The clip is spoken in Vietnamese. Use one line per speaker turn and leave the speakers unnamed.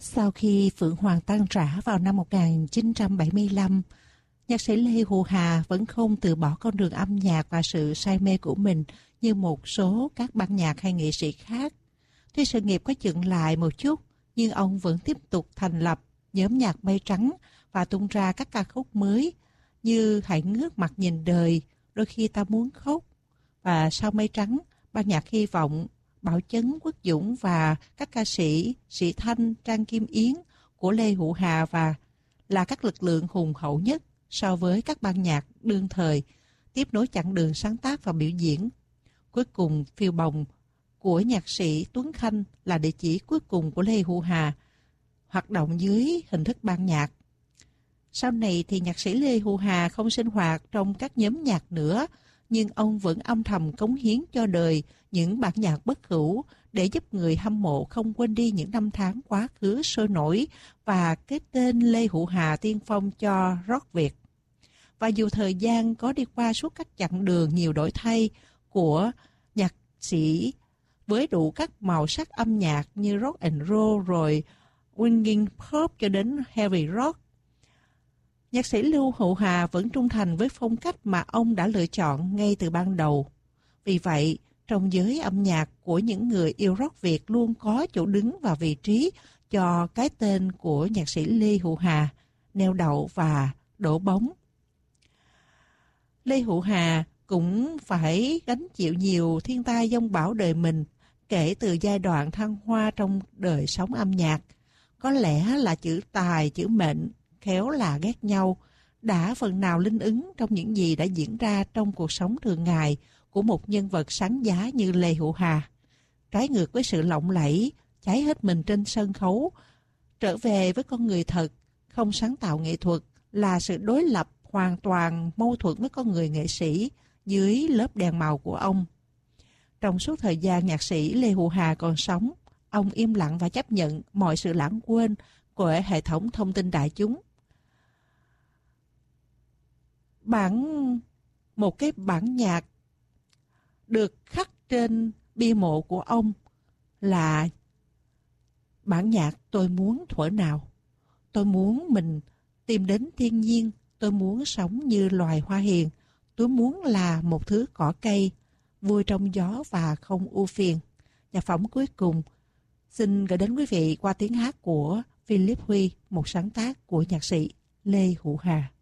Sau khi Phượng Hoàng tan rã vào năm 1975, nhạc sĩ Lê Hữu Hà vẫn không từ bỏ con đường âm nhạc và sự say mê của mình như một số các ban nhạc hay nghệ sĩ khác. Tuy sự nghiệp có chững lại một chút, nhưng ông vẫn tiếp tục thành lập nhóm nhạc Mây Trắng và tung ra các ca khúc mới như Hãy ngước mặt nhìn đời, Đôi khi ta muốn khóc. Và sau Mây Trắng, ban nhạc Hy vọng, Bảo Chấn, Quốc Dũng và các ca sĩ Sĩ Thanh, Trang Kim Yến của Lê Hữu Hà và là các lực lượng hùng hậu nhất so với các ban nhạc đương thời, tiếp nối chặng đường sáng tác và biểu diễn. Cuối cùng, Phiêu Bồng của nhạc sĩ Tuấn Khanh là địa chỉ cuối cùng của Lê Hữu Hà, hoạt động dưới hình thức ban nhạc. Sau này thì nhạc sĩ Lê Hữu Hà không sinh hoạt trong các nhóm nhạc nữa, nhưng ông vẫn âm thầm cống hiến cho đời những bản nhạc bất hủ để giúp người hâm mộ không quên đi những năm tháng quá khứ sôi nổi và cái tên Lê Hữu Hà tiên phong cho rock Việt. Và dù thời gian có đi qua suốt các chặng đường nhiều đổi thay của nhạc sĩ với đủ các màu sắc âm nhạc như rock and roll rồi swinging pop cho đến heavy rock, nhạc sĩ Lê Hữu Hà vẫn trung thành với phong cách mà ông đã lựa chọn ngay từ ban đầu. Vì vậy, trong giới âm nhạc của những người yêu rock Việt luôn có chỗ đứng và vị trí cho cái tên của nhạc sĩ Lê Hữu Hà, neo đậu và đổ bóng. Lê Hữu Hà cũng phải gánh chịu nhiều thiên tai giông bão đời mình kể từ giai đoạn thăng hoa trong đời sống âm nhạc. Có lẽ là chữ tài, chữ mệnh, khéo là ghét nhau, đã phần nào linh ứng trong những gì đã diễn ra trong cuộc sống thường ngày của một nhân vật sáng giá như Lê Hữu Hà. Trái ngược với sự lộng lẫy, cháy hết mình trên sân khấu, trở về với con người thật, không sáng tạo nghệ thuật, là sự đối lập hoàn toàn mâu thuẫn với con người nghệ sĩ dưới lớp đèn màu của ông. Trong suốt thời gian nhạc sĩ Lê Hữu Hà còn sống, ông im lặng và chấp nhận mọi sự lãng quên của hệ thống thông tin đại chúng. Một cái bản nhạc được khắc trên bia mộ của ông là bản nhạc Tôi muốn thuở nào. Tôi muốn mình tìm đến thiên nhiên, tôi muốn sống như loài hoa hiền, tôi muốn là một thứ cỏ cây, vui trong gió và không ưu phiền. Nhạc phẩm cuối cùng xin gửi đến quý vị qua tiếng hát của Philip Huy, một sáng tác của nhạc sĩ Lê Hữu Hà.